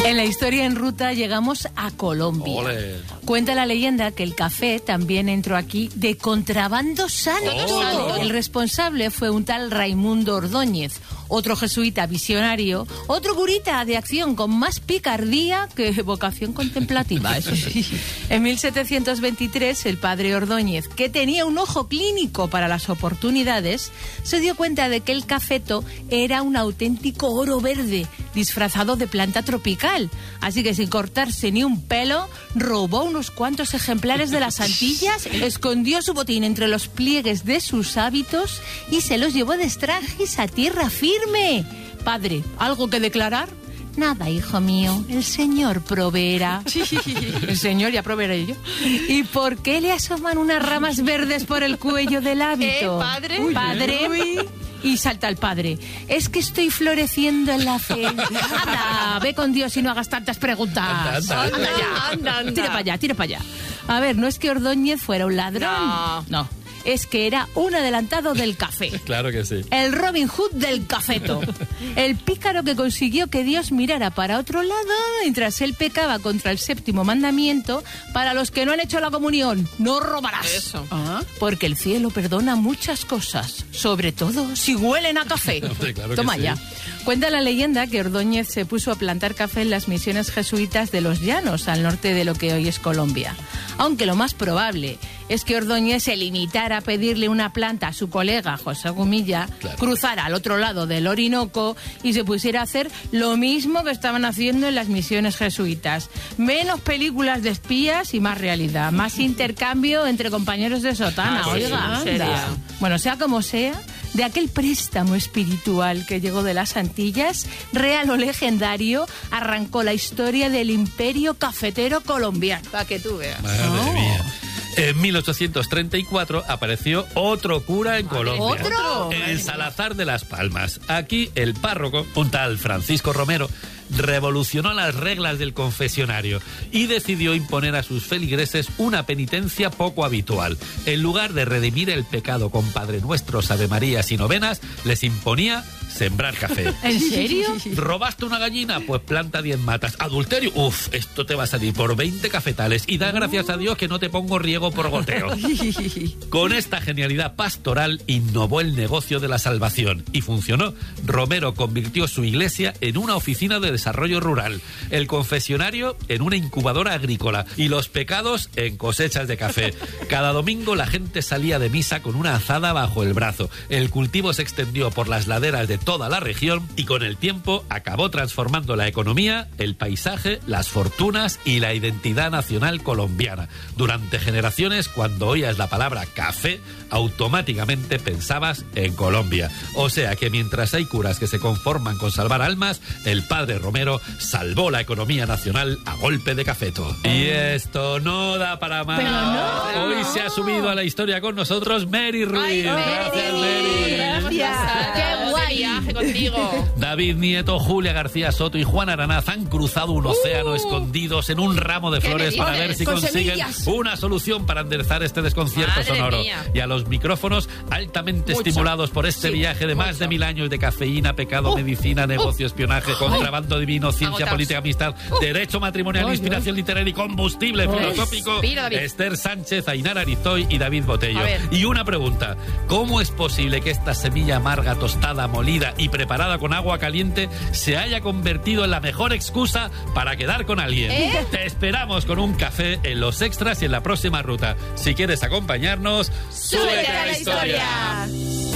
En la historia en ruta llegamos a Colombia. ¡Ole! Cuenta la leyenda que el café también entró aquí de contrabando santo. ¡Oh! El responsable fue un tal Raimundo Ordóñez, otro jesuita visionario, otro curita de acción con más picardía que vocación contemplativa, eso sí. En 1723, el padre Ordóñez, que tenía un ojo clínico para las oportunidades, se dio cuenta de que el cafeto era un auténtico oro verde, disfrazado de planta tropical. Así que sin cortarse ni un pelo, robó unos cuantos ejemplares de las Antillas, escondió su botín entre los pliegues de sus hábitos y se los llevó de extranjis a tierra firme. Padre, ¿algo que declarar? Nada, hijo mío, el Señor proveerá. El Señor ya proveeré yo. ¿Y por qué le asoman unas ramas verdes por el cuello del hábito? ¿Padre? Uy, padre. Uy. Y salta el padre. Es que estoy floreciendo en la fe. Anda, ve con Dios y no hagas tantas preguntas. Anda. Anda. Tira para allá, tira para allá. A ver, no es que Ordóñez fuera un ladrón. No. Es que era un adelantado del café. Claro que sí. El Robin Hood del cafeto. El pícaro que consiguió que Dios mirara para otro lado mientras él pecaba contra el 7º mandamiento. Para los que no han hecho la comunión, no robarás. Eso. Porque el cielo perdona muchas cosas, sobre todo si huelen a café. Hombre, claro que Toma sí. ya. Cuenta la leyenda que Ordóñez se puso a plantar café en las misiones jesuitas de los Llanos, al norte de lo que hoy es Colombia. Aunque lo más probable es que Ordóñez se limitara a pedirle una planta a su colega José Gumilla, Claro. cruzara al otro lado del Orinoco y se pusiera a hacer lo mismo que estaban haciendo en las misiones jesuitas. Menos películas de espías y más realidad. Más intercambio entre compañeros de sotana, pues oiga. sí, anda. sería. Bueno, sea como sea, de aquel préstamo espiritual que llegó de las Antillas, real o legendario, arrancó la historia del imperio cafetero colombiano. Para que tú veas. Madre mía. En 1834 apareció otro cura en Colombia. ¿Otro? En Salazar de las Palmas. Aquí el párroco, un tal Francisco Romero, revolucionó las reglas del confesionario y decidió imponer a sus feligreses una penitencia poco habitual. En lugar de redimir el pecado con Padre Nuestros, Ave Marías y novenas, les imponía sembrar café. ¿En serio? ¿Robaste una gallina? Pues planta 10 matas. ¿Adulterio? Uf, esto te va a salir por 20 cafetales. Y da gracias a Dios que no te pongo riego por goteo. Con esta genialidad pastoral innovó el negocio de la salvación y funcionó. Romero convirtió su iglesia en una oficina de desarrollo rural, el confesionario en una incubadora agrícola y los pecados en cosechas de café. Cada domingo la gente salía de misa con una azada bajo el brazo. El cultivo se extendió por las laderas de toda la región y con el tiempo acabó transformando la economía, el paisaje, las fortunas y la identidad nacional colombiana. Durante generaciones, cuando oías la palabra café, automáticamente pensabas en Colombia. O sea que mientras hay curas que se conforman con salvar almas, el padre Romero salvó la economía nacional a golpe de cafeto. Y esto no da para más. Pero no. Hoy se ha subido a la historia con nosotros Mary Ruiz. Gracias, Mary. Gracias. ¡Qué guay! Viaje contigo. David Nieto, Julia García Soto y Juan Aranaz han cruzado un océano escondidos en un ramo de ¿Qué flores me para dices? ver si Con consiguen semillas. una solución para enderezar este desconcierto Madre sonoro. mía. Y a los micrófonos altamente Mucho. estimulados por este Sí, viaje de más mucho. de 1000 años de cafeína, pecado, medicina, negocio, espionaje, contrabando divino, ciencia, Agotados. política, amistad, derecho matrimonial, inspiración literaria y combustible filosófico. Respira, David. Esther Sánchez, Ainara Arizoy y David Botello. A ver. Y una pregunta, ¿cómo es posible que esta semilla amarga, tostada, molida y preparada con agua caliente se haya convertido en la mejor excusa para quedar con alguien? Te esperamos con un café en los extras y en la próxima ruta. Si quieres acompañarnos, ¡Súbete a la historia!